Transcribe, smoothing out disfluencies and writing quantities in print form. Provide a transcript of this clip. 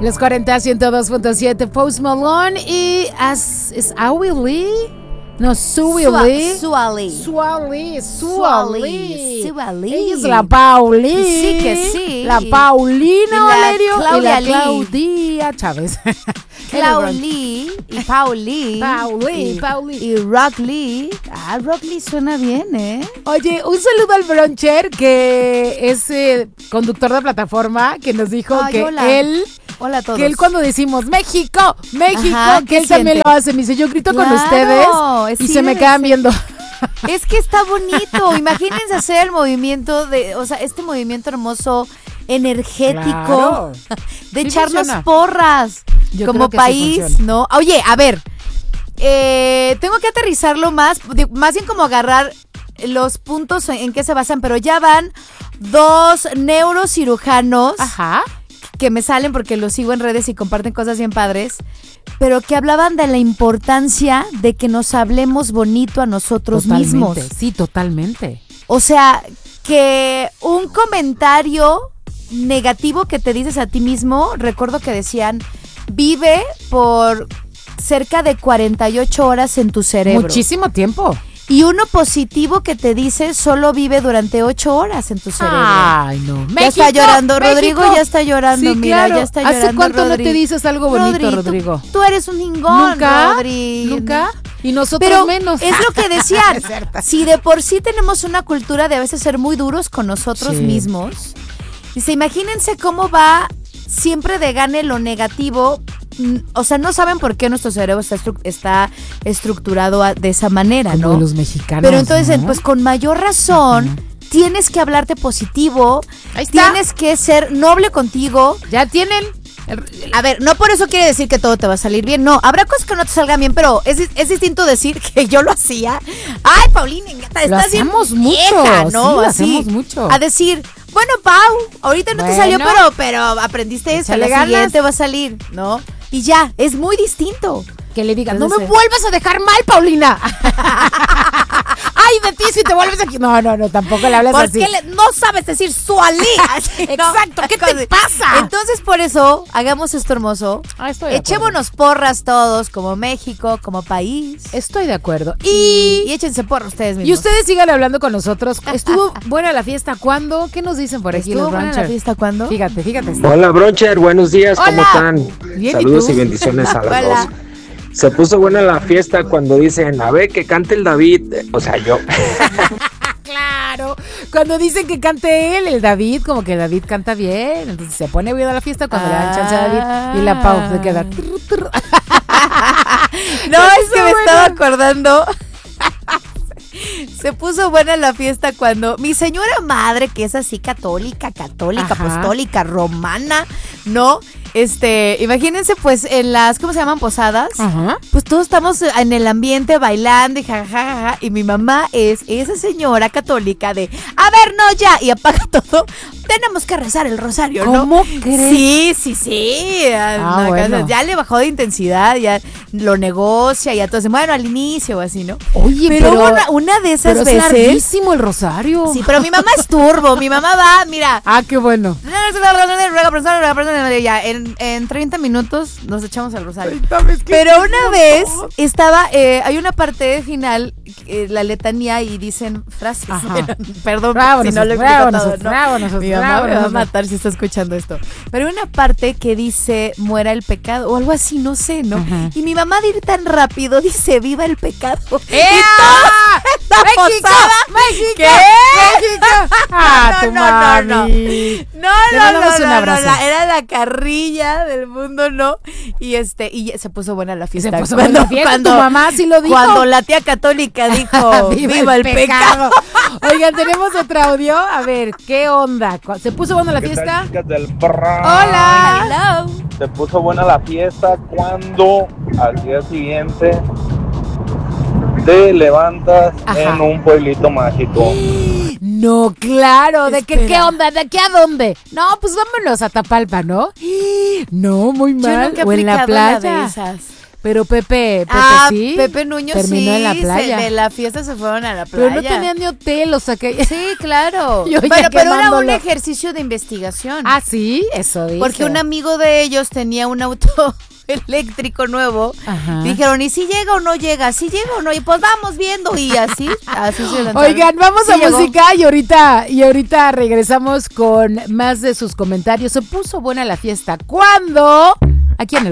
Los 40 102.7, Post Malone y ¿es Awi Lee? No, Suwi Lee. Suali. Ella es la Pauli. Sí que sí. La Paulina Valerio y la Lee. Claudia Chávez. Pauli y Pauli. Y Rock Lee. Ah, Rock Lee suena bien, ¿eh? Oye, un saludo al Broncher, que es conductor de plataforma, que nos dijo que hola. Hola a todos. Que él cuando decimos México, Ajá, que él también lo hace. Me dice, yo grito con ustedes y sí se me quedan viendo. Es que está bonito. Imagínense hacer el movimiento este movimiento hermoso, energético, de Sí echarnos funciona. porras Yo como creo que sí país, funciona. ¿no? Oye, a ver, tengo que aterrizarlo más bien como agarrar los puntos en que se basan, pero ya van 2 neurocirujanos. Ajá. Que me salen porque los sigo en redes y comparten cosas bien padres, pero que hablaban de la importancia de que nos hablemos bonito a nosotros mismos. Sí, totalmente. O sea, que un comentario negativo que te dices a ti mismo, recuerdo que decían, vive por cerca de 48 horas en tu cerebro. Muchísimo tiempo. Y uno positivo que te dice solo vive durante 8 horas en tu cerebro. Ay, no. Ya está llorando, México. Rodrigo ya está llorando, Sí, mira, claro. ya está llorando. ¿Hace cuánto no te dices algo bonito, Rodrigo? Tú eres un hingón, ¿Nunca? Rodri. ¿Nunca? Y nosotros Pero menos. es lo que decían. Es cierto. Si de por sí tenemos una cultura de a veces ser muy duros con nosotros Sí. mismos, dice, imagínense cómo va siempre de gane lo negativo. O sea, no saben por qué nuestro cerebro está estructurado de esa manera, Como ¿no? de los mexicanos, Pero entonces, ¿no? pues con mayor razón, tienes que hablarte positivo, Ahí está. tienes que ser noble contigo. Ya tienen. A ver, no por eso quiere decir que todo te va a salir bien, no, habrá cosas que no te salgan bien, pero es distinto decir que yo lo hacía. Ay, Paulina, estás bien hacemos mucho, vieja, ¿no? sí, lo Así, hacemos mucho. a decir, bueno, Pau, ahorita no te salió, pero aprendiste eso, Échale la ganas. siguiente va a salir, ¿no? Y ya, es muy distinto. Que le digan, no Entonces, me vuelvas a dejar mal, Paulina. Ay, de ti si te vuelves aquí. No, tampoco le hablas así. Porque no sabes decir sualí. Exacto, ¿qué te pasa? Entonces, por eso, hagamos esto hermoso. Estoy de acuerdo. Echémonos porras todos, como México, como país. Estoy de acuerdo. Y échense porras ustedes mismos. Y ustedes sigan hablando con nosotros. ¿Estuvo buena la fiesta? ¿Cuándo? ¿Qué nos dicen por aquí ¿Estuvo los buena la Bronchers? fiesta cuándo? Fíjate. Hola Broncher, buenos días, ¿cómo Hola. están? Bien, ¿y Saludos tú? y bendiciones a las Hola. dos. Se puso buena la fiesta cuando dicen, a ver, que cante el David, o sea, yo. Claro. Cuando dicen que cante él, el David, como que David canta bien. Entonces se pone bien a la fiesta cuando le dan chance a David. Y la Pau se queda. No, es que me estaba acordando. Se puso buena la fiesta cuando mi señora madre, que es así católica, Ajá. apostólica, romana, ¿no? Imagínense pues en las, ¿cómo se llaman? Posadas. Ajá. Pues todos estamos en el ambiente bailando y jajaja. Y mi mamá es esa señora católica de, a ver, no, ya, y apaga todo. Tenemos que rezar el rosario, ¿no? ¿Cómo crees? Sí. Ah, bueno. Ya le bajó de intensidad, ya lo negocia, ya entonces, bueno, al inicio o así, ¿no? Oye, Pero pero una de esas pero es veces. larguísimo el rosario. Sí, pero mi mamá es turbo, mi mamá va, mira. Ah, qué bueno. Ya, en 30 minutos nos echamos al rosario. Ay, ¿sabes qué? Pero una vez estaba, hay una parte final, la letanía, y dicen frases. Ajá. Perdón Bravo si no lo nosotros, explico bravo todo, nosotros, ¿no? bravo nosotros, Mi mamá bravo me va a nosotros. matar si está escuchando esto. Pero hay una parte que dice, muera el pecado, o algo así, no sé, ¿no? Ajá. Y mi mamá de ir tan rápido dice, viva el pecado. ¡Ea! Y todos en la ¡México! posada, ¡México! ¿qué? ¡México! ¡Ah, tu mami! No, Le mandamos un abrazo. era la carrilla del mundo, ¿no? Y y se puso buena la fiesta. Se puso buena la fiesta, tu mamá sí lo dijo. Cuando la tía católica dijo, viva el pecado. Oigan, tenemos otro audio. A ver, ¿qué onda? ¿Se puso buena la ¿Qué fiesta? tal, chicas del Bronx? ¡Hola! Hello. Se puso buena la fiesta cuando al día siguiente te levantas Ajá. en un pueblito mágico. No, claro. ¿De qué Espera. onda? ¿De qué a dónde? No, pues vámonos a Tapalpa, ¿no? No, muy Yo mal. nunca he O en la aplicado la de playa. esas. Pero Pepe sí. Pepe Nuño terminó sí, en la playa. de la fiesta se fueron a la playa. Pero no tenían ni hotel, o sea que... Sí, claro. Yo ya Pero era quemándolo. un ejercicio de investigación. Ah, sí, eso dice. Porque un amigo de ellos tenía un auto eléctrico nuevo. Ajá. Dijeron, ¿y si llega o no llega? ¿Si llega o no? Y pues vamos viendo. Y así se lanzaron. Oigan, vamos Sí a llegó. música y ahorita regresamos con más de sus comentarios. Se puso buena la fiesta. ¿Cuándo? Aquí en el